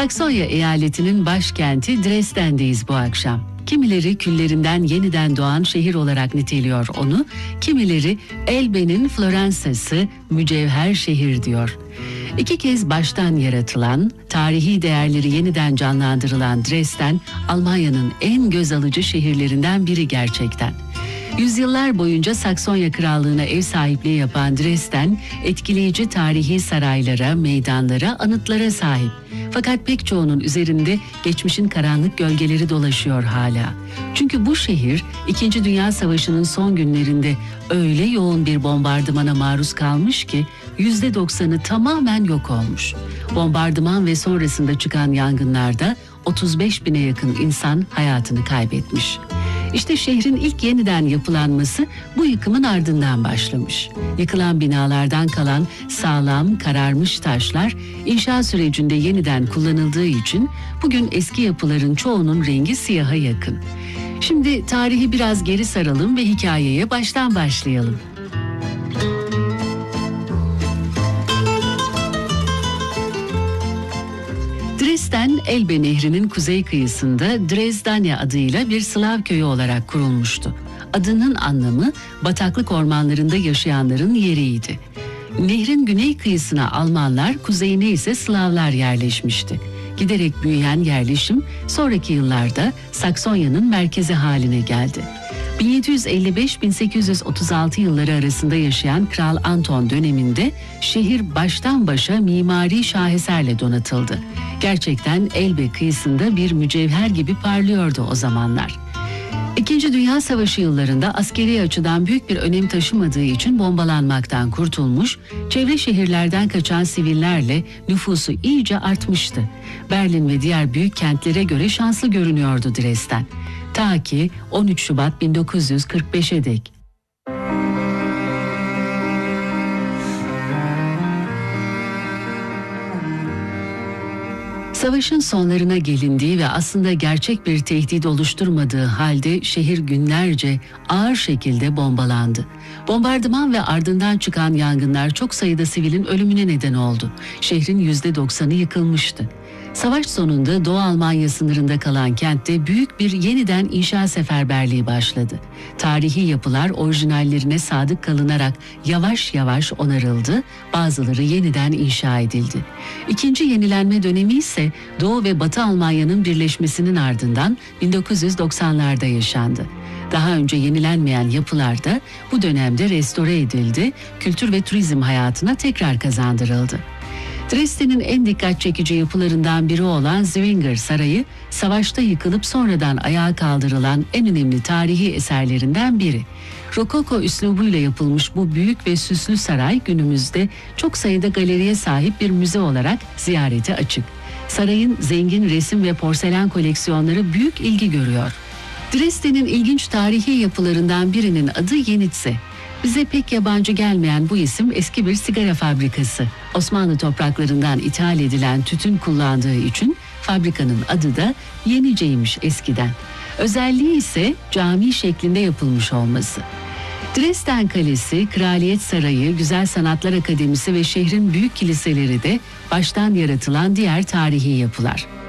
Saksonya eyaletinin başkenti Dresden'deyiz bu akşam. Kimileri küllerinden yeniden doğan şehir olarak niteliyor onu, kimileri Elbe'nin Floransa'sı, mücevher şehir diyor. İki kez baştan yaratılan, tarihi değerleri yeniden canlandırılan Dresden, Almanya'nın en göz alıcı şehirlerinden biri gerçekten. Yüzyıllar boyunca Saksonya Krallığı'na ev sahipliği yapan Dresden, etkileyici tarihi saraylara, meydanlara, anıtlara sahip. Fakat pek çoğunun üzerinde geçmişin karanlık gölgeleri dolaşıyor hala. Çünkü bu şehir, 2. Dünya Savaşı'nın son günlerinde öyle yoğun bir bombardımana maruz kalmış ki %90'ı tamamen yok olmuş. Bombardıman ve sonrasında çıkan yangınlarda 35 bine yakın insan hayatını kaybetmiş. İşte şehrin ilk yeniden yapılanması bu yıkımın ardından başlamış. Yıkılan binalardan kalan sağlam, kararmış taşlar inşa sürecinde yeniden kullanıldığı için bugün eski yapıların çoğunun rengi siyaha yakın. Şimdi tarihi biraz geri saralım ve hikayeye baştan başlayalım. Dresden, Elbe Nehri'nin kuzey kıyısında Drezdania adıyla bir Slav köyü olarak kurulmuştu. Adının anlamı bataklık ormanlarında yaşayanların yeriydi. Nehrin güney kıyısına Almanlar, kuzeyine ise Slavlar yerleşmişti. Giderek büyüyen yerleşim sonraki yıllarda Saksonya'nın merkezi haline geldi. 1755-1836 yılları arasında yaşayan Kral Anton döneminde şehir baştan başa mimari şaheserle donatıldı. Gerçekten Elbe kıyısında bir mücevher gibi parlıyordu o zamanlar. İkinci Dünya Savaşı yıllarında askeri açıdan büyük bir önem taşımadığı için bombalanmaktan kurtulmuş, çevre şehirlerden kaçan sivillerle nüfusu iyice artmıştı. Berlin ve diğer büyük kentlere göre şanslı görünüyordu Dresden. Ta ki 13 Şubat 1945'e dek. Savaşın sonlarına gelindiği ve aslında gerçek bir tehdit oluşturmadığı halde şehir günlerce ağır şekilde bombalandı. Bombardıman ve ardından çıkan yangınlar çok sayıda sivilin ölümüne neden oldu. Şehrin %90'ı yıkılmıştı. Savaş sonunda Doğu Almanya sınırında kalan kentte büyük bir yeniden inşa seferberliği başladı. Tarihi yapılar orijinallerine sadık kalınarak yavaş yavaş onarıldı, bazıları yeniden inşa edildi. İkinci yenilenme dönemi ise Doğu ve Batı Almanya'nın birleşmesinin ardından 1990'larda yaşandı. Daha önce yenilenmeyen yapılar da bu dönemde restore edildi, kültür ve turizm hayatına tekrar kazandırıldı. Dresden'in en dikkat çekici yapılarından biri olan Zwinger Sarayı, savaşta yıkılıp sonradan ayağa kaldırılan en önemli tarihi eserlerinden biri. Rokoko üslubuyla yapılmış bu büyük ve süslü saray günümüzde çok sayıda galeriye sahip bir müze olarak ziyarete açık. Sarayın zengin resim ve porselen koleksiyonları büyük ilgi görüyor. Dresden'in ilginç tarihi yapılarından birinin adı Yenitse. Bize pek yabancı gelmeyen bu isim eski bir sigara fabrikası. Osmanlı topraklarından ithal edilen tütün kullandığı için fabrikanın adı da Yenice'ymiş eskiden. Özelliği ise cami şeklinde yapılmış olması. Dresden Kalesi, Kraliyet Sarayı, Güzel Sanatlar Akademisi ve şehrin büyük kiliseleri de baştan yaratılan diğer tarihi yapılar.